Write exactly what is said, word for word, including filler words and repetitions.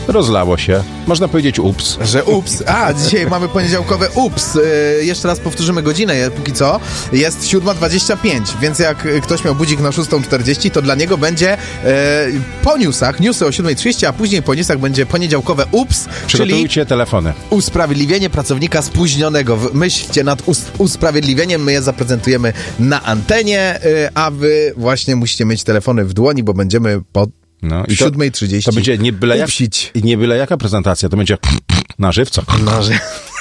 rozlało się. Można powiedzieć ups. Że ups. A, dzisiaj mamy poniedziałkowe ups. Yy, jeszcze raz powtórzymy godzinę, póki co. Jest siódma dwadzieścia pięć, więc jak ktoś miał budzik na szósta czterdzieści, to dla niego będzie yy, po newsach, newsy o siódma trzydzieści, a później po newsach będzie poniedziałkowe ups, Przygotujcie czyli telefony. usprawiedliwienie pracownika spóźnionego. Myślcie nad us- usprawiedliwieniem, my je zaprezentujemy na antenie, yy, a wy właśnie musicie mieć telefony w dłoni, bo będziemy po No, i siódma trzydzieści to będzie nie byle, jak, upsić. nie byle jaka prezentacja, to będzie na żywca. Na ży-